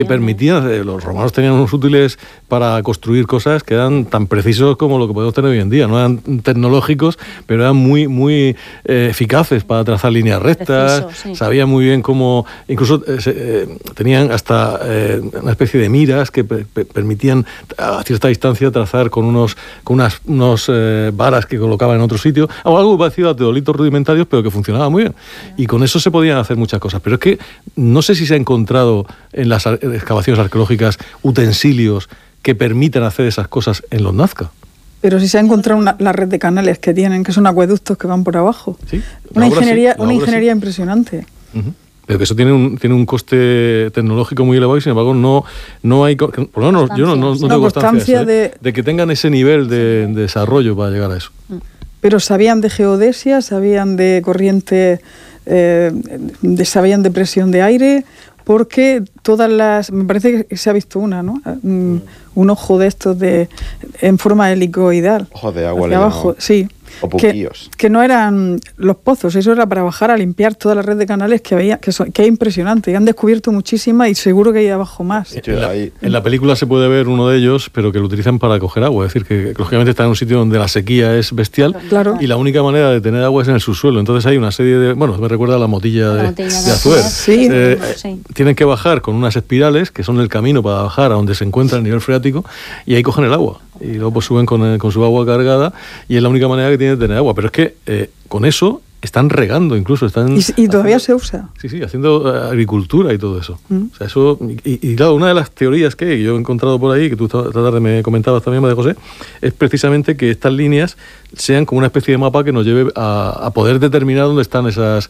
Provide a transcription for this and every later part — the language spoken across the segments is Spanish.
que permitían, los romanos tenían unos útiles para construir cosas que eran tan precisos como lo que podemos tener hoy en día. No eran tecnológicos, pero eran muy eficaces para trazar líneas rectas. Preciso, sí. Sabían muy bien cómo, incluso tenían hasta una especie de miras que permitían a cierta distancia trazar con unas varas que colocaban en otro sitio, o algo parecido a teodolitos rudimentarios, pero que funcionaba muy bien. Y con eso se podían hacer muchas cosas. Pero es que no sé si se ha encontrado en las excavaciones arqueológicas utensilios que permitan hacer esas cosas en los Nazca. Pero si se ha encontrado la red de canales que tienen, que son acueductos que van por abajo. ¿Sí? Una ingeniería impresionante. Uh-huh. Pero que eso tiene un coste tecnológico muy elevado y sin embargo no hay, por lo menos yo no tengo constancia de que tengan ese nivel de desarrollo para llegar a eso. Pero sabían de geodesia, sabían de corriente, sabían de presión de aire, porque me parece que se ha visto una, ¿no? Un ojo de estos en forma helicoidal. Ojos de agua. Hacia abajo, sí. O puquillos. Que no eran los pozos, eso era para bajar a limpiar toda la red de canales que había, que es impresionante. Y han descubierto muchísimas y seguro que hay abajo más. En la película se puede ver uno de ellos, pero que lo utilizan para coger agua. Es decir, que lógicamente está en un sitio donde la sequía es bestial. Claro. Y la única manera de tener agua es en el subsuelo. Entonces hay una serie de... Bueno, me recuerda a la motilla de Azuer. Sí. Tienen que bajar con unas espirales, que son el camino para bajar a donde se encuentra el nivel freático, y ahí cogen el agua. Y luego pues suben con su agua cargada, y es la única manera que tienen de tener agua. Pero es que con eso están regando incluso. Y todavía se usa. Sí, haciendo agricultura y todo eso. O sea, eso y claro, una de las teorías que yo he encontrado por ahí, que tú esta tarde me comentabas también, María José, es precisamente que estas líneas sean como una especie de mapa que nos lleve a poder determinar dónde están esos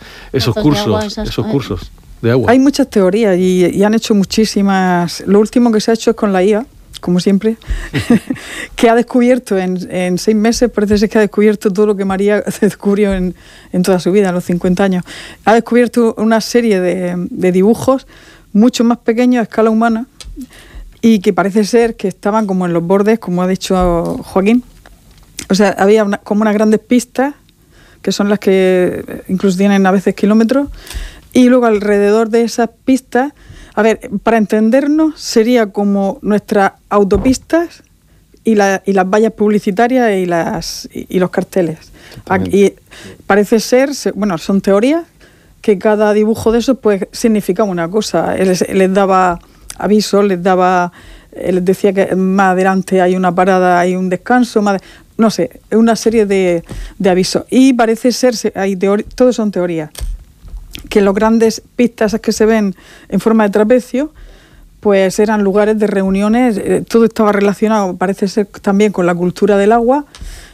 cursos de agua. Hay muchas teorías y han hecho muchísimas. Lo último que se ha hecho es con la IA, como siempre, que ha descubierto en 6 meses, parece ser que ha descubierto todo lo que María descubrió en toda su vida, en los 50 años. Ha descubierto una serie de dibujos mucho más pequeños a escala humana y que parece ser que estaban como en los bordes, como ha dicho Joaquín. O sea, había como unas grandes pistas, que son las que incluso tienen a veces kilómetros, y luego alrededor de esas pistas, a ver, para entendernos, sería como nuestras autopistas y las vallas publicitarias y los carteles. Y parece ser, bueno, son teorías, que cada dibujo de esos pues significaba una cosa. Les daba avisos, les decía que más adelante hay una parada, hay un descanso, no sé, es una serie de avisos. Y parece ser, todos son teorías, que los grandes pistas que se ven en forma de trapecio pues eran lugares de reuniones, todo estaba relacionado, parece ser, también con la cultura del agua,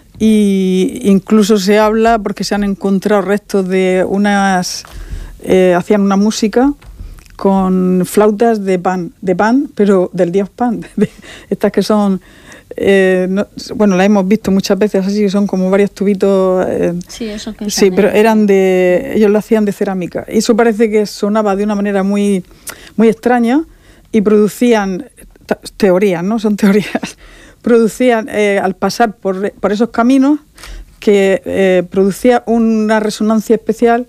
y incluso se habla, porque se han encontrado restos de hacían una música con flautas de pan, pero del dios Pan, estas que son... la hemos visto muchas veces así, que son como varios tubitos. Sí, pero ellos lo hacían de cerámica. Y eso parece que sonaba de una manera muy, muy extraña y producían teorías, ¿no? Son teorías. Producían, al pasar por esos caminos, que producía una resonancia especial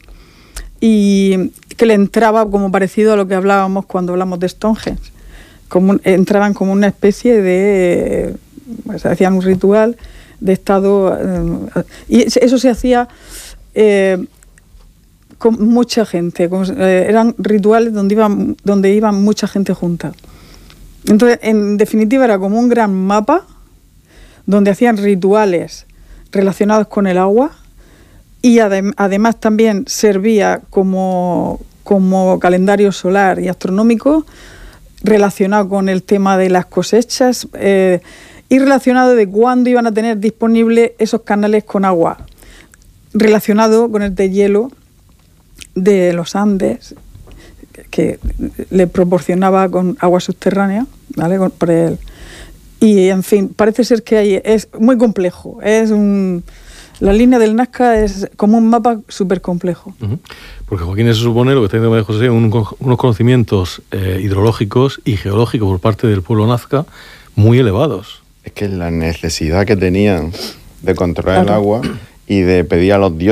y que le entraba como parecido a lo que hablábamos cuando hablamos de Stonehenge. Entraban como una especie de... Pues hacían un ritual de estado y eso se hacía con mucha gente, eran rituales donde iban mucha gente junta. Entonces, en definitiva, era como un gran mapa donde hacían rituales relacionados con el agua y además también servía como calendario solar y astronómico relacionado con el tema de las cosechas, y relacionado de cuándo iban a tener disponibles esos canales con agua, relacionado con el deshielo de los Andes, que le proporcionaba con agua subterránea, ¿vale? Y, en fin, parece ser que es muy complejo. La línea del Nazca es como un mapa súper complejo. Uh-huh. Porque, Joaquín, eso supone, lo que está diciendo María José, unos conocimientos hidrológicos y geológicos por parte del pueblo Nazca muy elevados. Es que la necesidad que tenían de controlar el agua y de pedir a los dioses